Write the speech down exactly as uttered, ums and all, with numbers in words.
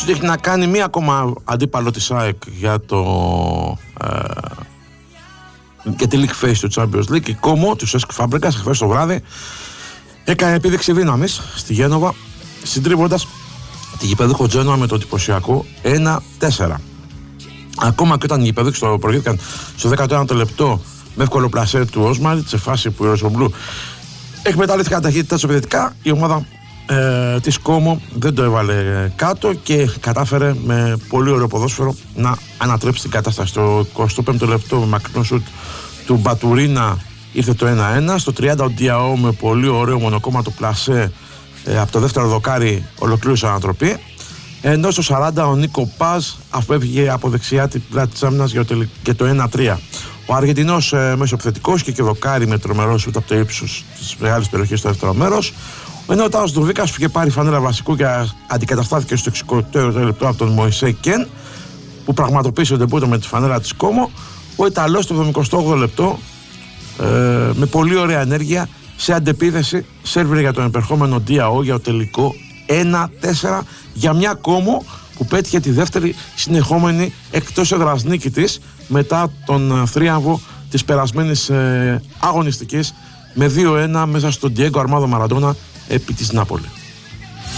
έχει να κάνει μία ακόμα αντίπαλο της ΑΕΚ για το ε, για τη League Phase του Champions League. Η Κόμο του Σέσκ Φάμπρεκας χθες το βράδυ έκανε επίδειξη δύναμης στη Γένοβα, συντρίβοντας τη γηπέδουχο Τζένοα με το εντυπωσιακό ένα τέσσερα. Ακόμα και όταν οι γηπέδουχοι το προηγήθηκαν στο δέκατο ένατο λεπτό με εύκολο πλασέ του Όσμαριτ, σε φάση που η Ροζομπλού εκμεταλλεύτηκαν ταχύτητα της επιθετικά, η ομάδα ε, της Κόμο δεν το έβαλε κάτω και κατάφερε με πολύ ωραίο ποδόσφαιρο να ανατρέψει την κατάσταση. Στο εικοστό πέμπτο λεπτό με μακρινό σουτ του Μπατουρίνα ήρθε το ένα ένα. Στο τριάντα ο Ντιαό με πολύ ωραίο μονοκόμματο πλασέ ε, από το δεύτερο δοκάρι ολοκλήρωσε ανατροπή. Ενώ στο σαράντα ο Νίκο Πάζ αφέβγε από δεξιά την πλάτη της άμυνας για, για το ένα τρία. Ο Αργεντινός ε, μεσοεπιθετικός και και δοκάρι με τρομερό σουτ από το ύψος της μεγάλης περιοχής στο δεύτερο μέρος. Ενώ ο Τάος Ντουρβίκας που είχε πάρει φανέλα βασικού και αντικαταστάθηκε στο εξηκοστό λεπτό από τον Μωυσέ Κεν, που πραγματοποίησε τον ντεμπούτο με τη φανέλα της Κόμο. Ο Ιταλός στο εβδομηκοστό όγδοο λεπτό ε, με πολύ ωραία ενέργεια σε αντεπίθεση σέρβιρε για τον επερχόμενο Ντιαό για το τελικό ένα τέσσερα για μια Κόμο που πέτυχε τη δεύτερη συνεχόμενη εκτός έδρας νίκη της μετά τον θρίαμβο της περασμένης ε, αγωνιστικής με δύο ένα μέσα στον Ντιέγκο Αρμάδο Μαραντόνα επί της Νάπολη.